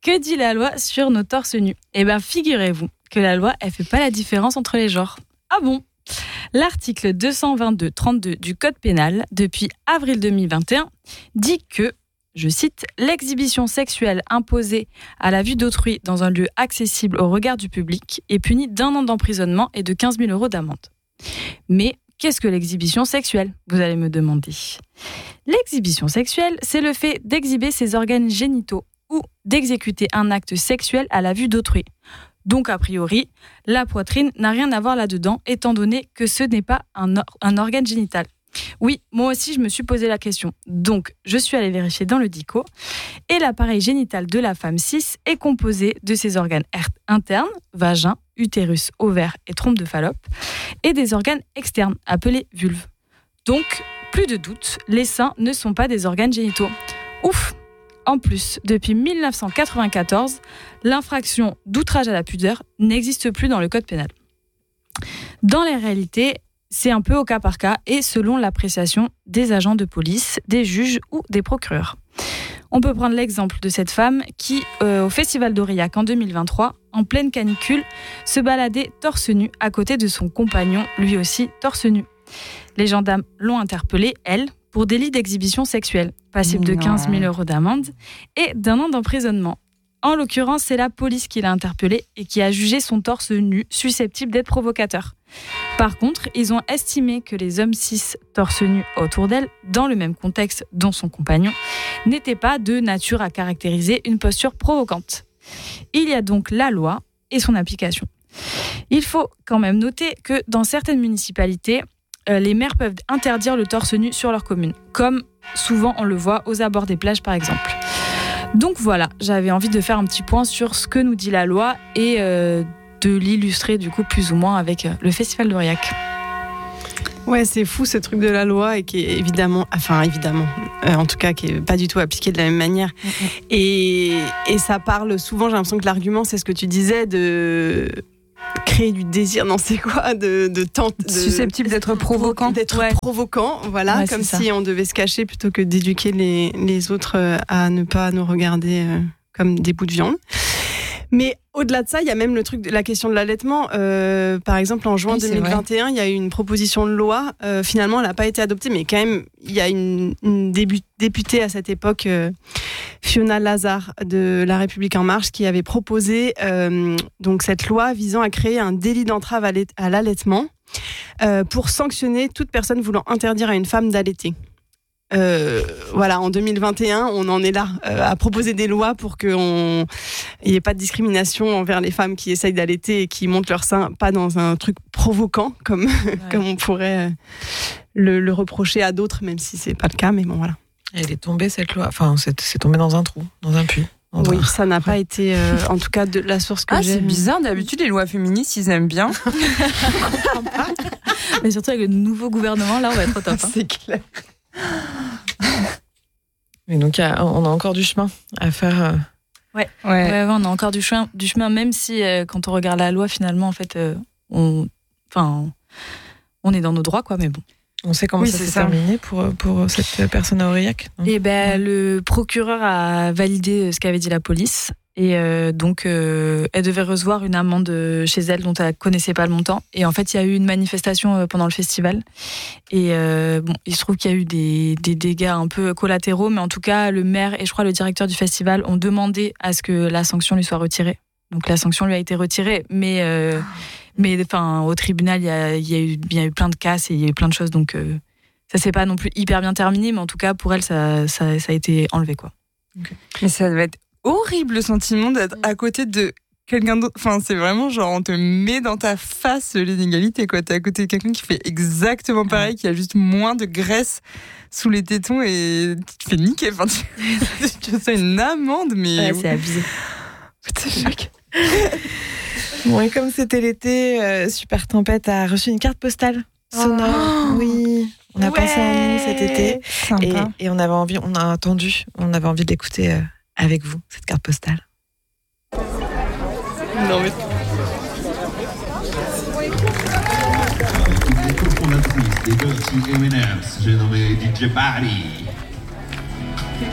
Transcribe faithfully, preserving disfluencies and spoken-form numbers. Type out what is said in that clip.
Que dit la loi sur nos torses nus ? Eh bien, figurez-vous que la loi, elle fait pas la différence entre les genres. Ah bon ? L'article deux cent vingt-deux trente-deux du Code pénal, depuis avril deux mille vingt et un, dit que, je cite, « l'exhibition sexuelle imposée à la vue d'autrui dans un lieu accessible au regard du public est punie d'un an d'emprisonnement et de quinze mille euros d'amende. » Mais qu'est-ce que l'exhibition sexuelle ? Vous allez me demander. L'exhibition sexuelle, c'est le fait d'exhiber ses organes génitaux ou d'exécuter un acte sexuel à la vue d'autrui. Donc, a priori, la poitrine n'a rien à voir là-dedans, étant donné que ce n'est pas un, or- un organe génital. Oui, moi aussi, je me suis posé la question. Donc, je suis allée vérifier dans le DICO. Et l'appareil génital de la femme cis est composé de ses organes internes, vagin, utérus, ovaire et trompe de Fallope, et des organes externes, appelés vulves. Donc, plus de doute, les seins ne sont pas des organes génitaux. Ouf ! En plus, depuis dix-neuf cent quatre-vingt-quatorze, l'infraction d'outrage à la pudeur n'existe plus dans le Code pénal. Dans les réalités, c'est un peu au cas par cas et selon l'appréciation des agents de police, des juges ou des procureurs. On peut prendre l'exemple de cette femme qui, euh, au Festival d'Aurillac en deux mille vingt-trois, en pleine canicule, se baladait torse nu à côté de son compagnon, lui aussi torse nu. Les gendarmes l'ont interpellée, elle, pour délit d'exhibition sexuelle, passible de quinze mille euros d'amende et d'un an d'emprisonnement. En l'occurrence, c'est la police qui l'a interpellée et qui a jugé son torse nu susceptible d'être provocateur. Par contre, ils ont estimé que les hommes cis torse nu autour d'elle, dans le même contexte dont son compagnon, n'étaient pas de nature à caractériser une posture provocante. Il y a donc la loi et son application. Il faut quand même noter que dans certaines municipalités, euh, les maires peuvent interdire le torse nu sur leur commune, comme souvent on le voit aux abords des plages par exemple. Donc voilà, j'avais envie de faire un petit point sur ce que nous dit la loi et euh, de l'illustrer du coup plus ou moins avec le Festival d'Aurillac. Ouais, c'est fou ce truc de la loi et qui est évidemment, enfin évidemment, euh, en tout cas qui est pas du tout appliqué de la même manière. Mm-hmm. Et, et ça parle souvent, j'ai l'impression que l'argument c'est ce que tu disais de créer du désir, non c'est quoi, de, de tente, de, susceptible d'être provoquant, d'être ouais. provoquant, voilà, ouais, comme si on devait se cacher plutôt que d'éduquer les, les autres à ne pas nous regarder euh, comme des bouts de viande. Mais au-delà de ça, il y a même le truc de la question de l'allaitement. Euh, par exemple, en juin oui, deux mille vingt et un, il y a eu une proposition de loi. Euh, finalement, elle n'a pas été adoptée, mais quand même, il y a une, une début, députée à cette époque, euh, Fiona Lazar de La République En Marche, qui avait proposé euh, donc cette loi visant à créer un délit d'entrave à l'allaitement euh, pour sanctionner toute personne voulant interdire à une femme d'allaiter. Euh, voilà, en deux mille vingt et un, on en est là euh, à proposer des lois pour qu'il n'y ait pas de discrimination envers les femmes qui essayent d'allaiter et qui montent leur sein, pas dans un truc provoquant comme, ouais. comme on pourrait le, le reprocher à d'autres, même si c'est pas le cas, mais bon voilà. Elle est tombée cette loi, enfin c'est, c'est tombé dans un trou, dans un puits. Oui, ça n'a pas été, euh, en tout cas, de la source que ah, j'ai. C'est bizarre, d'habitude, les lois féministes, ils aiment bien. Mais surtout avec le nouveau gouvernement, là, on va être au top. Hein. C'est clair. Mais donc, on a encore du chemin à faire. Euh... Ouais. Ouais. ouais, on a encore du chemin, du chemin même si, euh, quand on regarde la loi, finalement, en fait, euh, on, enfin, on est dans nos droits, quoi, mais bon. On sait comment oui, ça s'est ça. terminé pour, pour cette personne à Aurillac. Et ben, ouais. Le procureur a validé ce qu'avait dit la police. Et euh, donc, euh, elle devait recevoir une amende chez elle dont elle ne connaissait pas le montant. Et en fait, il y a eu une manifestation pendant le festival. Et euh, bon, il se trouve qu'il y a eu des, des dégâts un peu collatéraux. Mais en tout cas, le maire et je crois le directeur du festival ont demandé à ce que la sanction lui soit retirée. Donc, la sanction lui a été retirée. Mais, euh, mais enfin, au tribunal, il y a, il y a eu, il y a eu plein de casses et il y a eu plein de choses. Donc, euh, ça ne s'est pas non plus hyper bien terminé. Mais en tout cas, pour elle, ça, ça, ça a été enlevé, quoi. Okay. Mais ça devait être horrible le sentiment d'être à côté de quelqu'un d'autre. Enfin, c'est vraiment genre, on te met dans ta face l'inégalité, quoi. T'es à côté de quelqu'un qui fait exactement pareil, qui a juste moins de graisse sous les tétons et tu te fais niquer. Enfin, tu, tu fais une amende, mais. Ouais, c'est abusé. C'est choc. Bon, et comme c'était l'été, euh, Super Tempête a reçu une carte postale sonore. Oh oui. On a ouais. pensé à nous cet été. Et, et on avait envie, on a attendu, on avait envie d'écouter. Euh, avec vous, cette carte postale. Non mais... Le cofondatrice dei dolci emme and emme, j'ai nommé D J Bari.